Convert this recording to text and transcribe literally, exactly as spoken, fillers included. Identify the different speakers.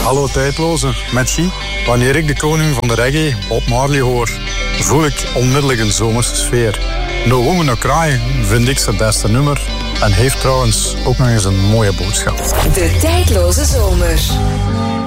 Speaker 1: Hallo tijdloze, met Guy. Wanneer ik de koning van de reggae, Bob Marley, hoor, voel ik onmiddellijk een zomerse sfeer. No Woman No Cry vind ik zijn beste nummer en heeft trouwens ook nog eens een mooie boodschap.
Speaker 2: De tijdloze zomer.